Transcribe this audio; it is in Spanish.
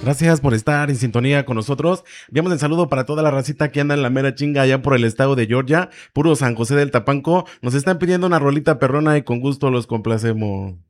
Gracias por estar en sintonía con nosotros. Enviamos el saludo para toda la racita que anda en la mera chinga allá por el estado de Georgia, puro San José del Tapanco. Nos están pidiendo una rolita perrona y con gusto los complacemos.